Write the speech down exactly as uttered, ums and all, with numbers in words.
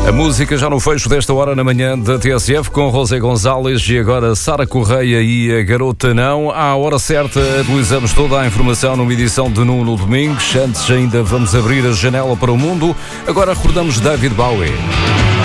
A música já no fecho desta hora na manhã da T S F com José Gonzalez e agora Sara Correia e a Garota Não. À hora certa atualizamos toda a informação numa edição de Nuno Domingos. Antes ainda vamos abrir a janela para o mundo. Agora recordamos David Bowie.